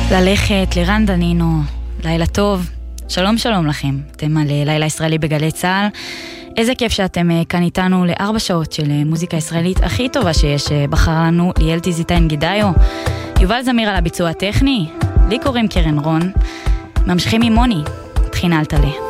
ללכת, לירן דנינו, לילה טוב, שלום שלום לכם, אתם על לילה ישראלי בגלי צהל, איזה כיף שאתם כאן איתנו ל4 שעות של מוזיקה ישראלית הכי טובה שיש, בחר לנו ליאל תזיתן גדאיו, יובל זמיר על הביצוע הטכני, לי קוראים קרן רון, ממשיכים עם מוני, תחינה על תלה.